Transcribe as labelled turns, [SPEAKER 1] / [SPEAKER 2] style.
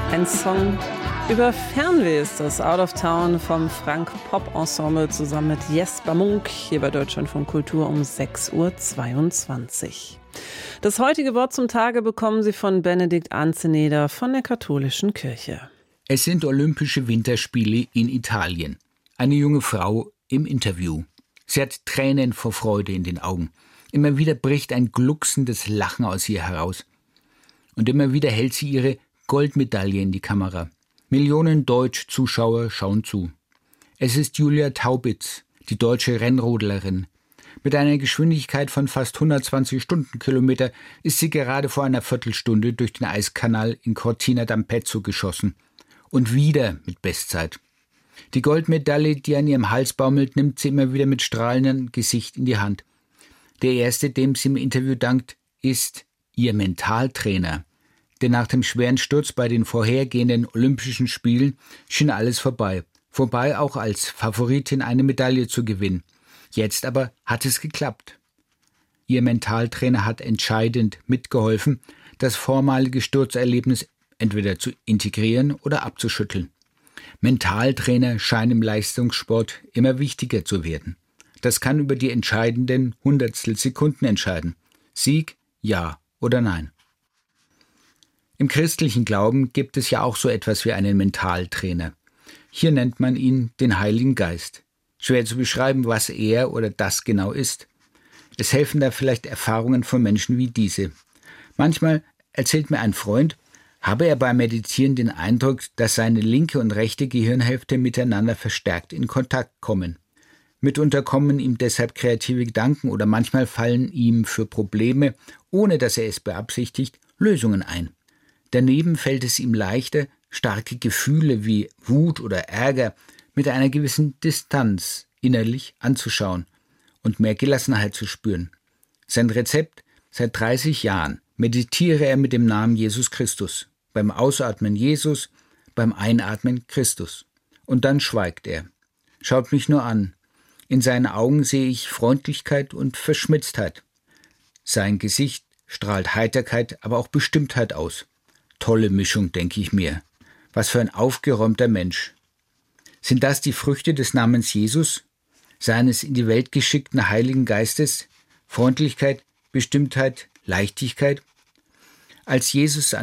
[SPEAKER 1] Ein Song über Fernweh ist das, Out of Town vom Frank Pop Ensemble zusammen mit Jesper Munk hier bei Deutschlandfunk Kultur um 6:22 Uhr. Das heutige Wort zum Tage bekommen Sie von Benedikt Arnzeneder von der Katholischen Kirche.
[SPEAKER 2] Es sind Olympische Winterspiele in Italien. Eine junge Frau im Interview. Sie hat Tränen vor Freude in den Augen. Immer wieder bricht ein glucksendes Lachen aus ihr heraus. Und immer wieder hält sie ihre Goldmedaille in die Kamera. Millionen Deutsch-Zuschauer schauen zu. Es ist Julia Taubitz, die deutsche Rennrodlerin. Mit einer Geschwindigkeit von fast 120 Stundenkilometer ist sie gerade vor einer Viertelstunde durch den Eiskanal in Cortina d'Ampezzo geschossen. Und wieder mit Bestzeit. Die Goldmedaille, die an ihrem Hals baumelt, nimmt sie immer wieder mit strahlendem Gesicht in die Hand. Der erste, dem sie im Interview dankt, ist ihr Mentaltrainer. Denn nach dem schweren Sturz bei den vorhergehenden Olympischen Spielen schien alles vorbei. Vorbei auch als Favoritin eine Medaille zu gewinnen. Jetzt aber hat es geklappt. Ihr Mentaltrainer hat entscheidend mitgeholfen, das vormalige Sturzerlebnis entweder zu integrieren oder abzuschütteln. Mentaltrainer scheinen im Leistungssport immer wichtiger zu werden. Das kann über die entscheidenden Hundertstelsekunden entscheiden. Sieg, ja oder nein. Im christlichen Glauben gibt es ja auch so etwas wie einen Mentaltrainer. Hier nennt man ihn den Heiligen Geist. Schwer zu beschreiben, was er oder das genau ist. Es helfen da vielleicht Erfahrungen von Menschen wie diese. Manchmal erzählt mir ein Freund, habe er beim Meditieren den Eindruck, dass seine linke und rechte Gehirnhälfte miteinander verstärkt in Kontakt kommen. Mitunter kommen ihm deshalb kreative Gedanken oder manchmal fallen ihm für Probleme, ohne dass er es beabsichtigt, Lösungen ein. Daneben fällt es ihm leichter, starke Gefühle wie Wut oder Ärger mit einer gewissen Distanz innerlich anzuschauen und mehr Gelassenheit zu spüren. Sein Rezept: seit 30 Jahren meditiere er mit dem Namen Jesus Christus. Beim Ausatmen Jesus, beim Einatmen Christus. Und dann schweigt er. Schaut mich nur an. In seinen Augen sehe ich Freundlichkeit und Verschmitztheit. Sein Gesicht strahlt Heiterkeit, aber auch Bestimmtheit aus. Tolle Mischung, denke ich mir. Was für ein aufgeräumter Mensch. Sind das die Früchte des Namens Jesus, seines in die Welt geschickten Heiligen Geistes? Freundlichkeit, Bestimmtheit, Leichtigkeit? Als Jesus